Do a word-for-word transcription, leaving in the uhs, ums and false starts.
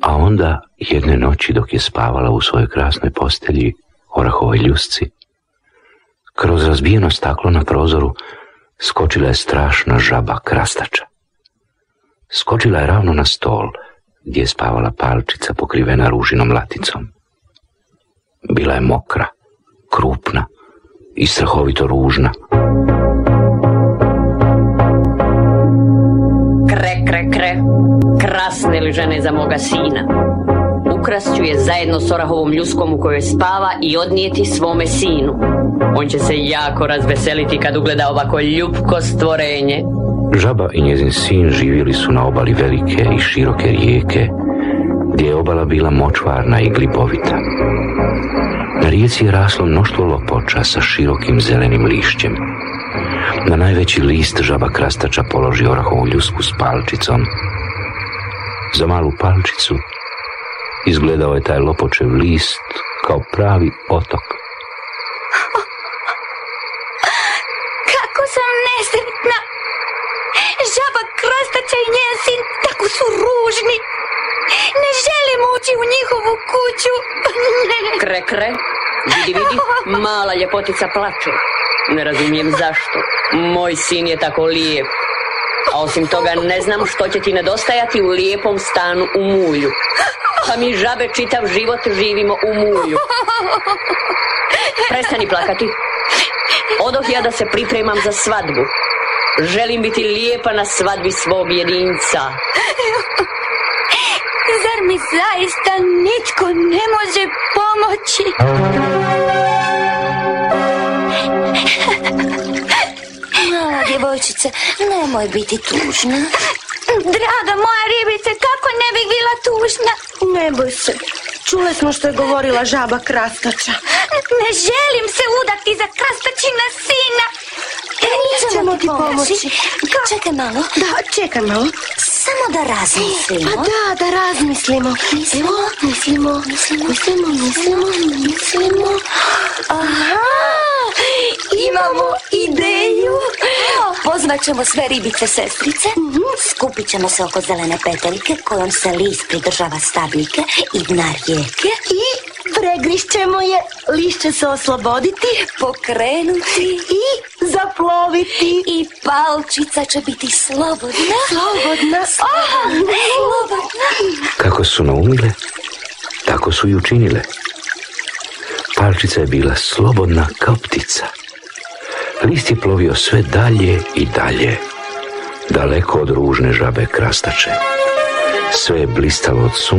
A onda jedne noći dok je spavala u svojoj krasnoj postelji, orahovoj ljusci, kroz razbijeno staklo na prozoru skočila je strašna žaba krastača. Skočila je ravno na stol gdje je spavala Palčica pokrivena ružinom laticom. Bila je mokra, krupna i strahovito ružna. Kre, kre, kre, krasne li žene za moga sina? Ukrast ću je zajedno s orahovom ljuskom u kojoj spava i odnijeti svome sinu. On će se jako razveseliti kad ugleda ovako ljubko stvorenje. Žaba i njezin sin živjeli su na obali velike i široke rijeke, gdje je obala bila močvarna i glibovita. Na rijeci je raslo mnoštvo lopoča sa širokim zelenim lišćem. Na najveći list žaba krastača položi orahovu ljusku s Palčicom. Za malu Palčicu izgledao je taj lopočev list kao pravi otok. Kako sam nesretna! Žaba krastača i njen sin tako su ružni. Ne želim ući u njihovu kuću. Kre, kre, vidi, vidi, mala ljepotica plače. Ne razumijem zašto. Moj sin je tako lijep. A osim toga ne znam što će ti nedostajati u lijepom stanu u mulju. Pa mi žabe čitav život živimo u mulju. Prestani plakati. Odoh ja da se pripremam za svadbu. Želim biti lijepa na svadbi svog jedinca. Zar mi zaista nitko ne može pomoći? Mala djevojčice, nemoj biti tužna. Draga moja ribice, kako ne bih bila tužna? Ne boj se, čule smo što je govorila žaba krastača. Ne želim se udati za krastačina sina. Mi ćemo ti pomoći. Čekaj malo. Da, čekaj malo. Samo da razmislimo. Pa da, da razmislimo. Mislimo, mislimo, mislimo, mislimo, mislimo, mislimo. Aha, imamo ideju. Pozvat ćemo sve ribice sestrice, skupit ćemo se oko zelene peteljke kojom se list pridržava stabljike i dna rijeke i pregrišćemo je, list će se osloboditi, pokrenuti i zaploviti. I Palčica će biti slobodna. Slobodna. Slobodna. Kako su naumile, tako su i učinile. Palčica je bila slobodna kao ptica. List je plovio sve dalje i dalje, daleko od ružne žabe krastače. Sve je blistalo od sunca